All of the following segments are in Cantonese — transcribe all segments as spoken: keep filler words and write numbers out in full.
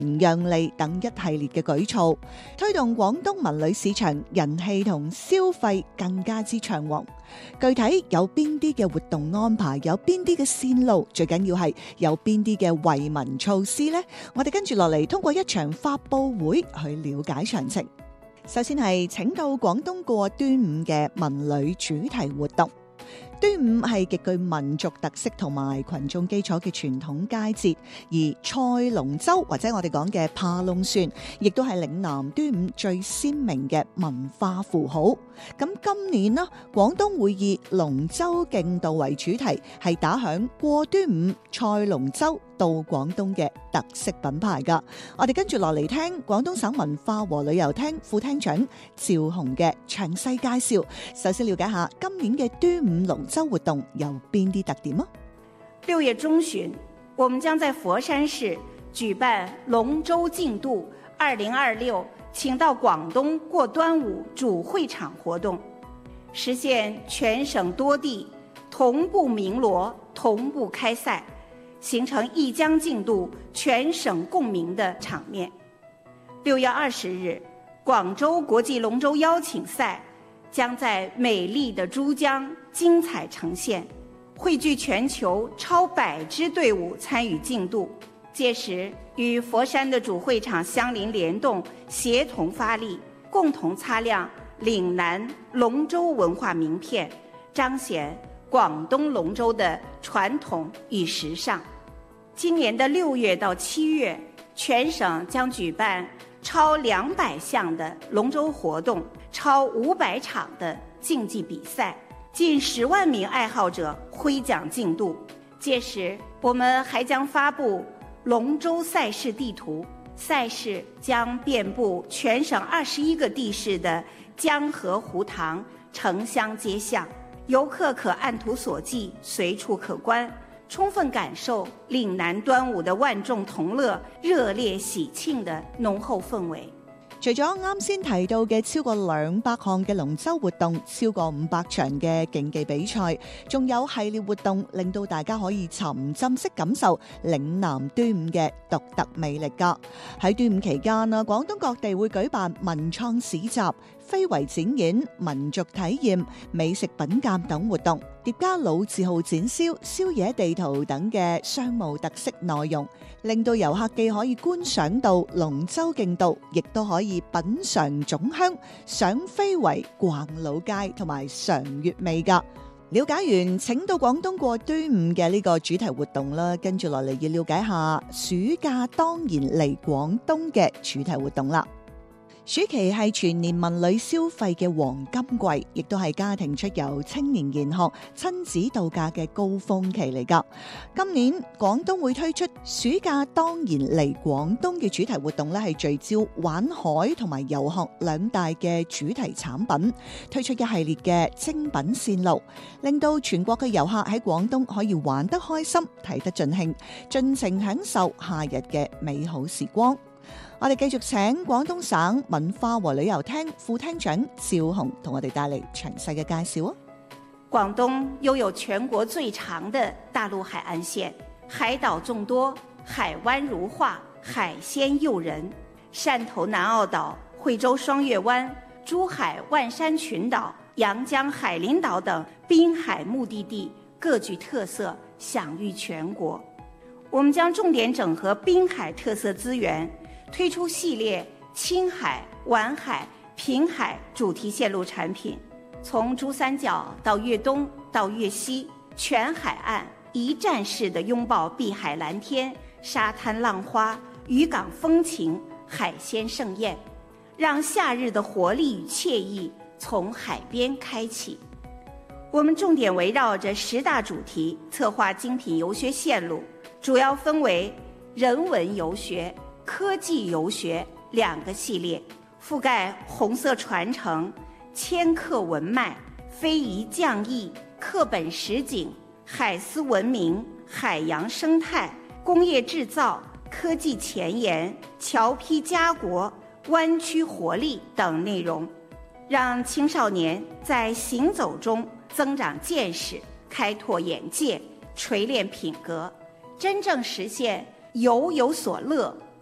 讓利等一系列嘅舉措，推動廣東文旅市場人氣同消費更加之暢旺。具體有邊啲嘅活動安排，有邊啲嘅線路，最緊要係有邊啲嘅惠民措施呢？我哋跟住落嚟通過一場發佈會去了解詳情。首先係請到廣東過端午嘅文旅主題活動。端午係極具民族特色同埋群眾基礎嘅傳統佳節，而賽龍舟或者我哋講嘅扒龍船，亦都係嶺南端午最鮮明嘅文化符號。咁今年呢，廣東會以龍舟競渡為主題，係打響過端午賽龍舟到廣東嘅特色品牌噶。我哋跟住落嚟聽廣東省文化和旅遊廳副廳長趙紅嘅詳細介紹。首先了解下今年嘅端午龍舟活動有邊啲特點啊？ 六月中旬，我們將在佛山市舉辦龍舟競渡二零二六請到廣東過端午主會場活動，實現全省多地同步鳴鑼、同步開賽，形成一江競渡全省共鳴的場面。六月二十日，廣州國際龍舟邀請賽將在美麗的珠江精彩呈現，匯聚全球超百支隊伍參與競渡。屆時與佛山的主會場相鄰聯動，協同發力，共同擦亮嶺南龍舟文化名片，彰顯廣東龍舟的傳統與時尚。今年的六月到七月，全省將舉辦超兩百項的龍舟活動，超五百場的競技比賽，近十萬名愛好者揮槳競渡。屆時我們還將發布龍舟賽事地圖，賽事將遍布全省二十一個地市的江河湖塘、城鄉街巷，遊客可按圖索驥，隨處可觀，充分感受嶺南端午的萬眾同樂、熱烈喜慶的濃厚氛圍。 除咗啱先提到嘅超過兩百項嘅龍舟活動，超過五百場嘅競技比賽，仲有系列活動令到大家可以沉浸式感受嶺南端午嘅獨特魅力㗎。喺端午期間啦，廣東各地會舉辦文創市集、非遺展演、民族體驗、美食品鑑等活動，疊加老字號展銷、宵夜地圖等嘅商務特色內容，令到遊客既可以觀賞到龍舟競渡，亦都可以品嘗粽香、賞非遺、逛老街同埋嘗月味㗎。了解完請到廣東過端午嘅呢個主題活動啦，跟住落嚟要了解下暑假當然嚟廣東嘅主題活動啦。暑期係全年文旅消費嘅黃金季，亦都係家庭出遊、青年研學、親子度假嘅高峰期嚟㗎。今年廣東會推出暑假當然嚟廣東嘅主題活動咧，係聚焦玩海同埋遊學兩大嘅主題產品，推出一系列嘅精品線路，令到全國嘅遊客喺廣東可以玩得開心、睇得盡興，盡情享受夏日嘅美好時光。我哋繼續請廣東省文化和旅遊廳副廳長趙紅同我哋帶嚟詳細嘅介紹啊！ 廣東擁有全國最長的大陸海岸線，海島眾多，海灣如畫，海鮮誘人。汕頭南澳島、惠州雙月灣、珠海萬山群島、陽江海陵島等濱海目的地各具特色，享譽全國。我們將重點整合濱海特色資源，推出系列青海、皖海、平海主題線路產品，從珠三角到粵東到粵西，全海岸一站式的擁抱碧海藍天、沙灘浪花、漁港風情、海鮮盛宴，讓夏日的活力與愜意從海邊開啟。我們重點圍繞着十大主題策劃精品遊學線路，主要分為人文遊學、科技遊學兩個系列，覆蓋紅色傳承、千客文脈、非遺匠藝、課本實景、海絲文明、海洋生態、工業製造、科技前沿、僑批家國、灣區活力等內容，讓青少年在行走中增長見識、開拓眼界、錘煉品格，真正實現遊有所樂、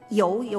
游有